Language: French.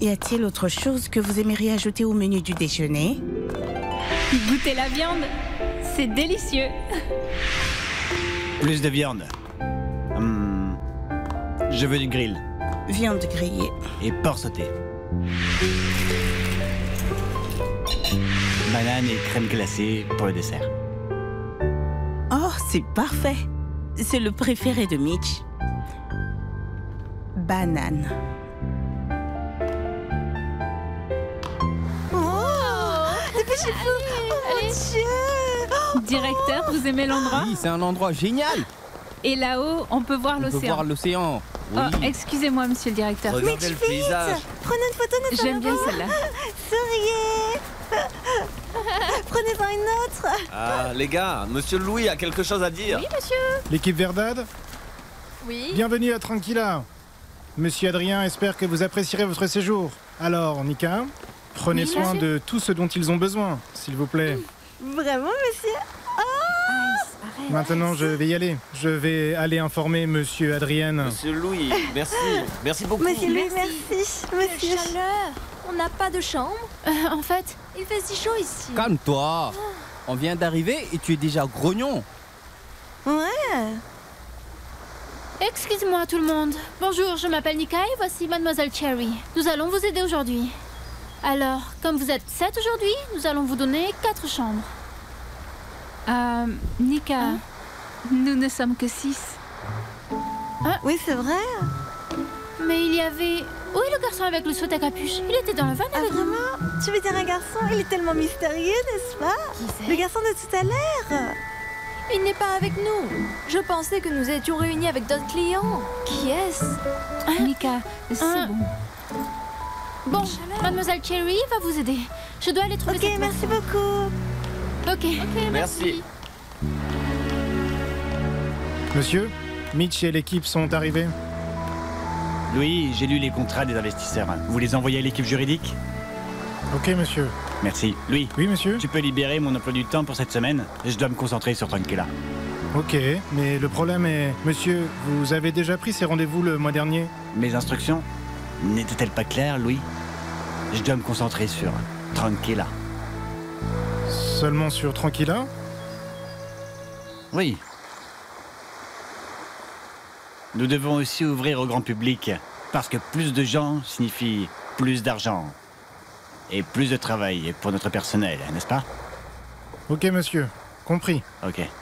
Y a-t-il autre chose que vous aimeriez ajouter au menu du déjeuner? Goûtez la viande, c'est délicieux. Plus de viande. Je veux du grill. Viande grillée. Et porc sauté. Banane et crème glacée pour le dessert. Oh, c'est parfait. C'est le préféré de Mitch. Banane. Directeur, vous aimez l'endroit? Oui, c'est un endroit génial. Et là-haut, on peut voir On peut l'océan. voir l'océan. Oui. Oh, excusez-moi, monsieur le directeur. Regardez le paysage. Prenez une photo, notre J'aime bien celle-là. Souriez. Prenez-en une autre. Ah, les gars, monsieur Louis a quelque chose à dire. Oui, monsieur. L'équipe Verdad, Oui. bienvenue à Tranquilla. Monsieur Adrien espère que vous apprécierez votre séjour. Alors, Nika, prenez Oui, soin monsieur. de tout ce dont ils ont besoin, s'il vous plaît. Vraiment, monsieur? Maintenant, je vais y aller. Je vais aller informer Monsieur Adrien. Monsieur Louis, merci. Merci beaucoup. Monsieur Louis, merci. Monsieur. Quelle chaleur! On n'a pas de chambre? En fait, Il fait si chaud ici. Calme-toi. On vient d'arriver et tu es déjà grognon. Ouais. excusez-moi tout le monde. Bonjour, je m'appelle Nika et voici Mademoiselle Cherry. Nous allons vous aider aujourd'hui. Alors, comme vous êtes 7 aujourd'hui, nous allons vous donner 4 chambres. Nika, nous ne sommes que 6. Oui, c'est vrai. Mais il y avait... Où est le garçon avec le sweat à capuche? Il était dans le van Ah, avec nous. vraiment? Tu veux dire un garçon? Il est tellement mystérieux, n'est-ce pas? Le garçon de tout à l'heure. Il n'est pas avec nous. Je pensais que nous étions réunis avec d'autres clients. Qui est-ce? Nika, c'est bon. Bon, Mademoiselle Cherry va vous aider. Je dois aller trouver Ok, cette merci boisson. beaucoup. Ok, Merci. Monsieur, Mitch et l'équipe sont arrivés. Louis, j'ai lu les contrats des investisseurs. Vous les envoyez à l'équipe juridique? Ok, monsieur. Merci. Louis, Oui, monsieur? tu peux libérer mon emploi du temps pour cette semaine? Je dois me concentrer sur Tranquilla. Ok, mais le problème est... Monsieur, vous avez déjà pris ces rendez-vous le mois dernier? Mes instructions n'étaient-elles pas claires, Louis? Je dois me concentrer sur Tranquilla. Seulement sur Tranquilla? Oui. Nous devons aussi ouvrir au grand public, parce que plus de gens signifie plus d'argent et plus de travail pour notre personnel, n'est-ce pas? Ok, monsieur. Compris. Ok.